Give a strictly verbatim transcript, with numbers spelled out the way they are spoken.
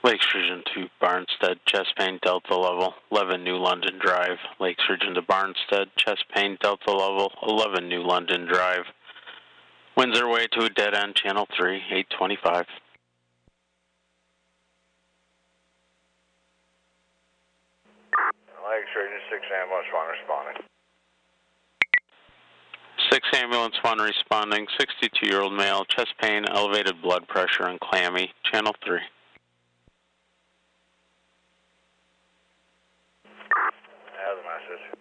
Lake Surgeon to Barnstead, chest pain, Delta level, eleven New London Drive. Lake Surgeon to Barnstead, chest pain, Delta level, eleven New London Drive. Winds their way to a dead end, channel three, eight twenty-five. Lake Surgeon, six ambulance one responding. six ambulance one responding, sixty-two-year-old male, chest pain, elevated blood pressure, and clammy, channel three.